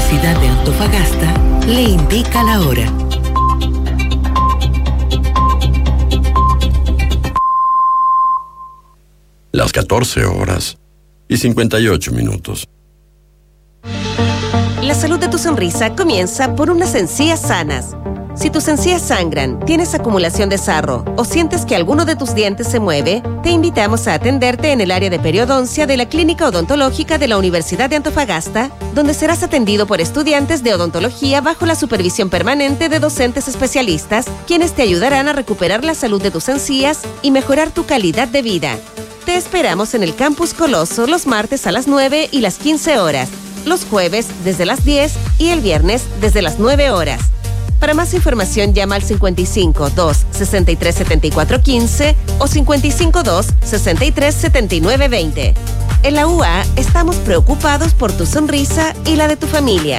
Universidad de Antofagasta le indica la hora. Las 14:58. La salud de tu sonrisa comienza por unas encías sanas. Si tus encías sangran, tienes acumulación de sarro o sientes que alguno de tus dientes se mueve, te invitamos a atenderte en el área de periodoncia de la Clínica Odontológica de la Universidad de Antofagasta, donde serás atendido por estudiantes de odontología bajo la supervisión permanente de docentes especialistas, quienes te ayudarán a recuperar la salud de tus encías y mejorar tu calidad de vida. Te esperamos en el Campus Coloso los martes a las 9 y las 15 horas, los jueves desde las 10 y el viernes desde las 9 horas. Para más información llama al 55 2 63 74 15 o 55 2 63 79 20. En la UA estamos preocupados por tu sonrisa y la de tu familia.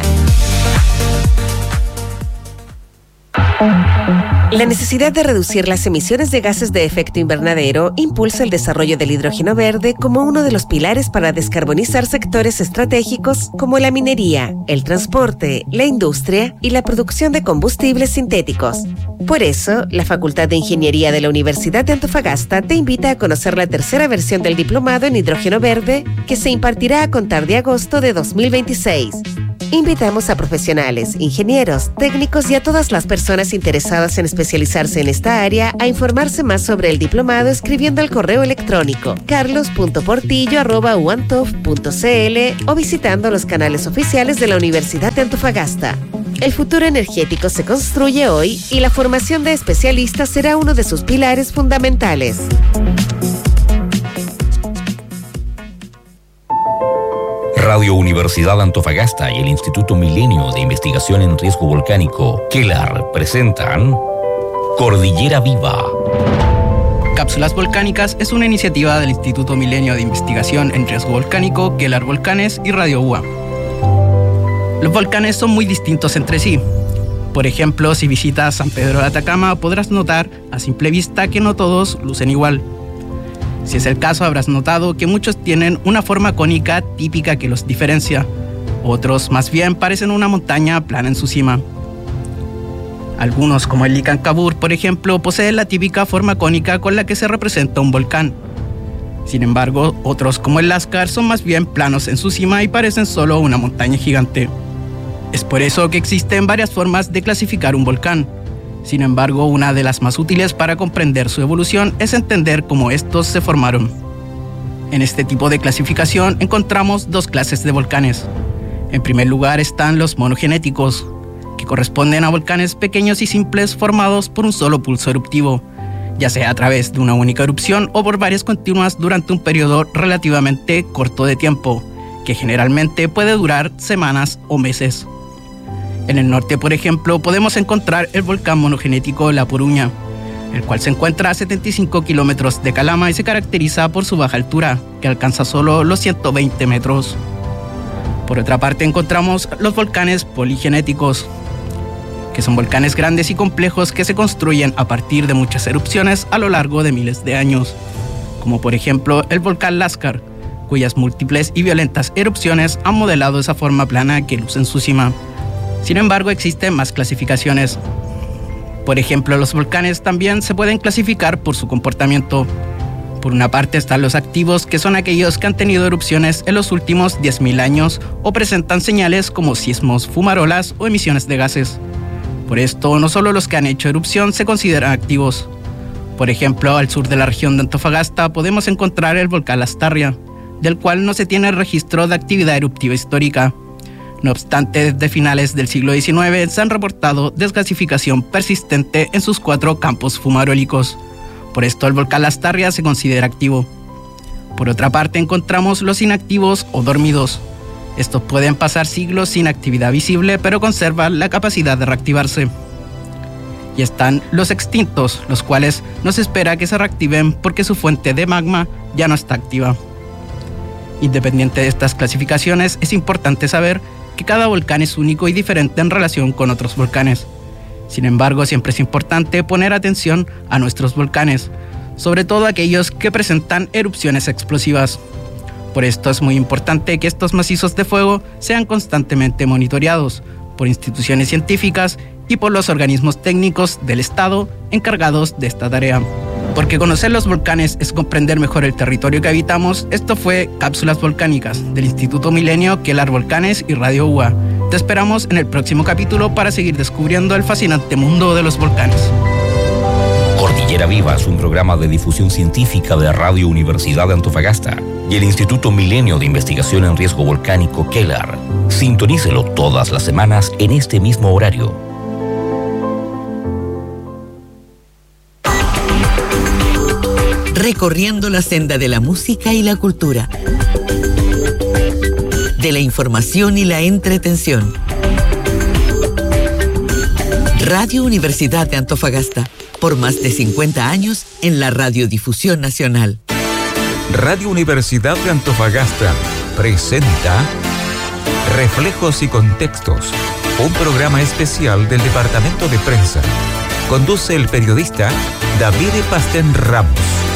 La necesidad de reducir las emisiones de gases de efecto invernadero impulsa el desarrollo del hidrógeno verde como uno de los pilares para descarbonizar sectores estratégicos como la minería, el transporte, la industria y la producción de combustibles sintéticos. Por eso, la Facultad de Ingeniería de la Universidad de Antofagasta te invita a conocer la tercera versión del diplomado en hidrógeno verde que se impartirá a contar de agosto de 2026. Invitamos a profesionales, ingenieros, técnicos y a todas las personas interesadas en especializarse en esta área a informarse más sobre el diplomado escribiendo al correo electrónico carlos.portillo@uantof.cl o visitando los canales oficiales de la Universidad de Antofagasta. El futuro energético se construye hoy y la formación de especialistas será uno de sus pilares fundamentales. Radio Universidad Antofagasta y el Instituto Milenio de Investigación en Riesgo Volcánico, KELAR, presentan Cordillera Viva. Cápsulas Volcánicas es una iniciativa del Instituto Milenio de Investigación en Riesgo Volcánico, KELAR Volcanes y Radio UA. Los volcanes son muy distintos entre sí. Por ejemplo, si visitas San Pedro de Atacama, podrás notar a simple vista que no todos lucen igual. Si es el caso, habrás notado que muchos tienen una forma cónica típica que los diferencia. Otros, más bien, parecen una montaña plana en su cima. Algunos, como el Licancabur, por ejemplo, poseen la típica forma cónica con la que se representa un volcán. Sin embargo, otros, como el Lascar, son más bien planos en su cima y parecen solo una montaña gigante. Es por eso que existen varias formas de clasificar un volcán. Sin embargo, una de las más útiles para comprender su evolución es entender cómo estos se formaron. En este tipo de clasificación encontramos dos clases de volcanes. En primer lugar están los monogenéticos, que corresponden a volcanes pequeños y simples formados por un solo pulso eruptivo, ya sea a través de una única erupción o por varias continuas durante un periodo relativamente corto de tiempo, que generalmente puede durar semanas o meses. En el norte, por ejemplo, podemos encontrar el volcán monogenético La Puruña, el cual se encuentra a 75 kilómetros de Calama y se caracteriza por su baja altura, que alcanza solo los 120 metros. Por otra parte, encontramos los volcanes poligenéticos, que son volcanes grandes y complejos que se construyen a partir de muchas erupciones a lo largo de miles de años, como por ejemplo el volcán Lascar, cuyas múltiples y violentas erupciones han modelado esa forma plana que luce en su cima. Sin embargo, existen más clasificaciones. Por ejemplo, los volcanes también se pueden clasificar por su comportamiento. Por una parte están los activos, que son aquellos que han tenido erupciones en los últimos 10.000 años o presentan señales como sismos, fumarolas o emisiones de gases. Por esto, no solo los que han hecho erupción se consideran activos. Por ejemplo, al sur de la región de Antofagasta podemos encontrar el volcán Lastarria, del cual no se tiene registro de actividad eruptiva histórica. No obstante, desde finales del siglo XIX se han reportado desgasificación persistente en sus 4 campos fumarólicos. Por esto el volcán Lastarria se considera activo. Por otra parte, encontramos los inactivos o dormidos. Estos pueden pasar siglos sin actividad visible, pero conservan la capacidad de reactivarse. Y están los extintos, los cuales no se espera que se reactiven porque su fuente de magma ya no está activa. Independiente de estas clasificaciones, es importante saber que cada volcán es único y diferente en relación con otros volcanes. Sin embargo, siempre es importante poner atención a nuestros volcanes, sobre todo aquellos que presentan erupciones explosivas. Por esto es muy importante que estos macizos de fuego sean constantemente monitoreados por instituciones científicas y por los organismos técnicos del Estado encargados de esta tarea. Porque conocer los volcanes es comprender mejor el territorio que habitamos. Esto fue Cápsulas Volcánicas del Instituto Milenio, Quelar Volcanes y Radio UA. Te esperamos en el próximo capítulo para seguir descubriendo el fascinante mundo de los volcanes. Cordillera Viva es un programa de difusión científica de Radio Universidad de Antofagasta y el Instituto Milenio de Investigación en Riesgo Volcánico Quelar. Sintonícelo todas las semanas en este mismo horario. Recorriendo la senda de la música y la cultura, de la información y la entretención. Radio Universidad de Antofagasta, por más de 50 años en la radiodifusión nacional. Radio Universidad de Antofagasta presenta Reflejos y Contextos, un programa especial del Departamento de Prensa. Conduce el periodista David Pastén Ramos.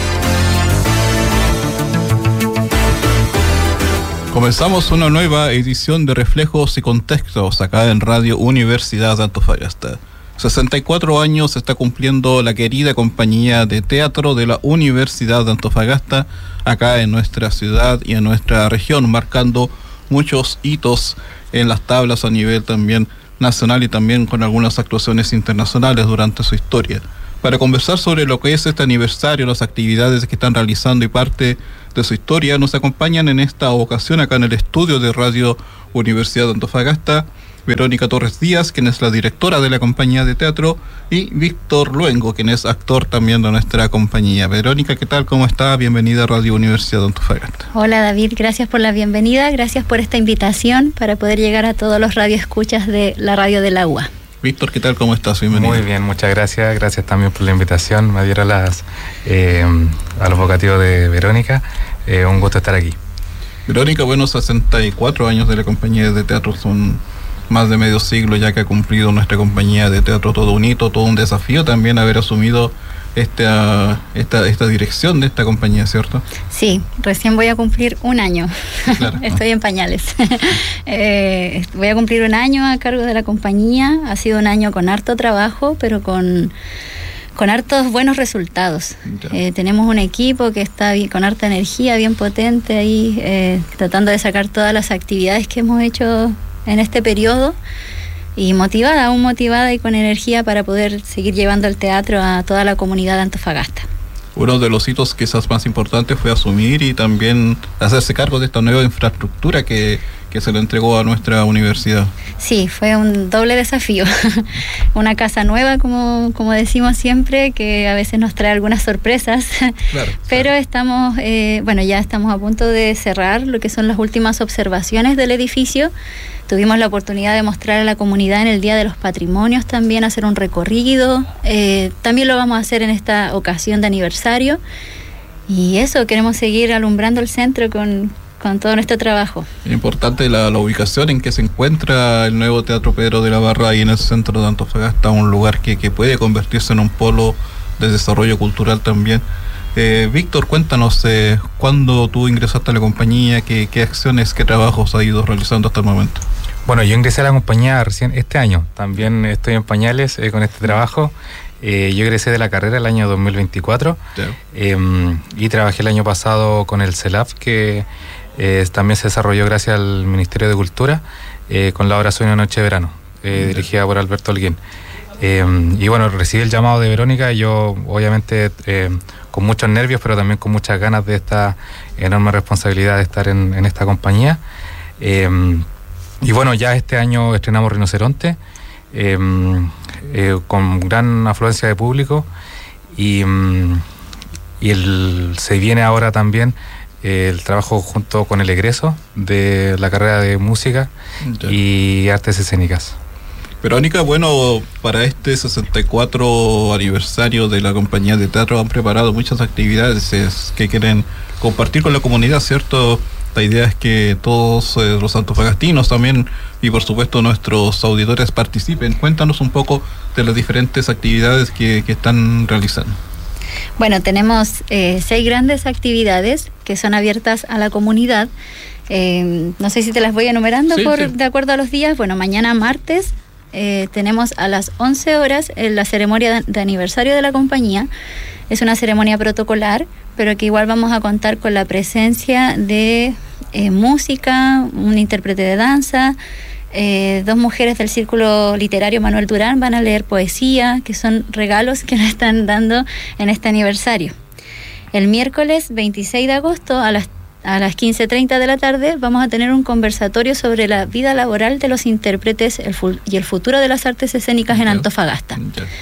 Comenzamos una nueva edición de Reflejos y Contextos acá en Radio Universidad de Antofagasta. 64 años está cumpliendo la querida compañía de teatro de la Universidad de Antofagasta acá en nuestra ciudad y en nuestra región, marcando muchos hitos en las tablas a nivel también nacional y también con algunas actuaciones internacionales durante su historia. Para conversar sobre lo que es este aniversario, las actividades que están realizando y parte de su historia, nos acompañan en esta ocasión acá en el estudio de Radio Universidad de Antofagasta Verónica Torres Díaz, quien es la directora de la compañía de teatro, y Víctor Luengo, quien es actor también de nuestra compañía. Verónica, ¿qué tal? ¿Cómo está? Bienvenida a Radio Universidad de Antofagasta. Hola David, gracias por la bienvenida, gracias por esta invitación para poder llegar a todos los radioescuchas de la radio de la UA. Víctor, ¿qué tal? ¿Cómo estás? Bienvenido. Muy bien, muchas gracias. Gracias también por la invitación. Me adhiero a los vocativos de Verónica. Un gusto estar aquí. Verónica, bueno, 64 años de la compañía de teatro, son más de medio siglo ya que ha cumplido nuestra compañía de teatro, todo un hito, todo un desafío también haber asumido esta dirección de esta compañía, ¿cierto? Sí, recién voy a cumplir un año. Claro. Estoy en pañales. Voy a cumplir un año a cargo de la compañía. Ha sido un año con harto trabajo, pero con hartos buenos resultados. Tenemos un equipo que está con harta energía, bien potente ahí, tratando de sacar todas las actividades que hemos hecho en este periodo, y aún motivada y con energía para poder seguir llevando el teatro a toda la comunidad de Antofagasta. Uno de los hitos quizás más importantes fue asumir y también hacerse cargo de esta nueva infraestructura que se le entregó a nuestra universidad. Sí, fue un doble desafío. Una casa nueva, como decimos siempre, que a veces nos trae algunas sorpresas. Claro, pero estamos, ya estamos a punto de cerrar lo que son las últimas observaciones del edificio. Tuvimos la oportunidad de mostrar a la comunidad en el Día de los Patrimonios también, hacer un recorrido. También lo vamos a hacer en esta ocasión de aniversario. Y eso, queremos seguir alumbrando el centro con todo nuestro trabajo. Importante la ubicación en que se encuentra el nuevo Teatro Pedro de la Barra, ahí en el centro de Antofagasta, un lugar que puede convertirse en un polo de desarrollo cultural también. Víctor, cuéntanos, ¿cuándo tú ingresaste a la compañía? ¿Qué acciones, qué trabajos has ido realizando hasta el momento? Bueno, yo ingresé a la compañía recién este año, también estoy en pañales con este trabajo. Yo egresé de la carrera el año 2024, y trabajé el año pasado con el CELAF, que también se desarrolló gracias al Ministerio de Cultura, con la obra Sueño Noche de Verano, dirigida por Alberto Holguín. Y bueno, recibí el llamado de Verónica, y yo obviamente con muchos nervios, pero también con muchas ganas de esta enorme responsabilidad de estar en esta compañía. Y bueno, ya este año estrenamos Rinoceronte, con gran afluencia de público, y se viene ahora también el trabajo junto con el egreso de la carrera de música y artes escénicas. Verónica, bueno, para este 64 aniversario de la compañía de teatro han preparado muchas actividades que quieren compartir con la comunidad, ¿cierto? La idea es que todos los antofagastinos también, y por supuesto nuestros auditores, participen. Cuéntanos un poco de las diferentes actividades que están realizando. Bueno, tenemos 6 grandes actividades que son abiertas a la comunidad. No sé si te las voy enumerando de acuerdo a los días. Bueno, mañana martes tenemos a las 11 horas la ceremonia de aniversario de la compañía. Es una ceremonia protocolar, pero que igual vamos a contar con la presencia de música, un intérprete de danza, 2 mujeres del Círculo Literario Manuel Durán van a leer poesía, que son regalos que nos están dando en este aniversario. El miércoles 26 de agosto a las 15:30 de la tarde vamos a tener un conversatorio sobre la vida laboral de los intérpretes y el futuro de las artes escénicas en Antofagasta.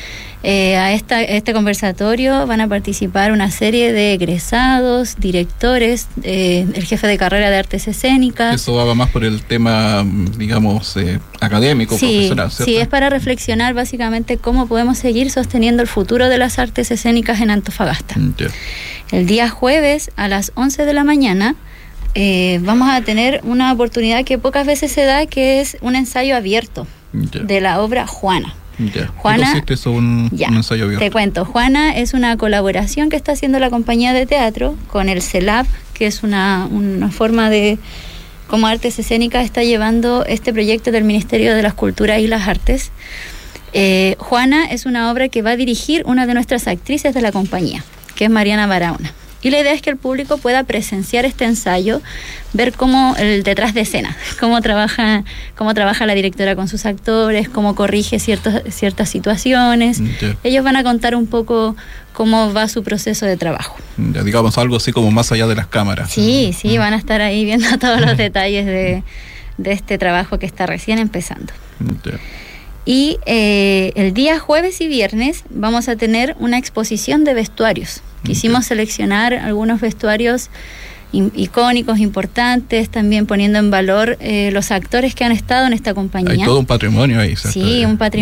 A este conversatorio van a participar una serie de egresados, directores, el jefe de carrera de artes escénicas. Eso va más por el tema, digamos, académico, profesional, ¿cierto? Sí, es para reflexionar básicamente cómo podemos seguir sosteniendo el futuro de las artes escénicas en Antofagasta. El día jueves a las 11 de la mañana vamos a tener una oportunidad que pocas veces se da, que es un ensayo abierto de la obra Juana. Juana, ¿qué consiste eso, un ensayo abierto? Te cuento, Juana es una colaboración que está haciendo la compañía de teatro con el CELAP, que es una forma de cómo Artes Escénicas está llevando este proyecto del Ministerio de las Culturas y las Artes. Juana es una obra que va a dirigir una de nuestras actrices de la compañía, que es Mariana Barahona. Y la idea es que el público pueda presenciar este ensayo, ver cómo el detrás de escena, cómo trabaja la directora con sus actores, cómo corrige ciertas situaciones. Ellos van a contar un poco cómo va su proceso de trabajo. Digamos algo así como más allá de las cámaras. Sí, van a estar ahí viendo todos los detalles de este trabajo que está recién empezando. Y el día jueves y viernes vamos a tener una exposición de vestuarios. Quisimos seleccionar algunos vestuarios icónicos, importantes, también poniendo en valor los actores que han estado en esta compañía. Hay todo un patrimonio ahí. Sí, un patrimonio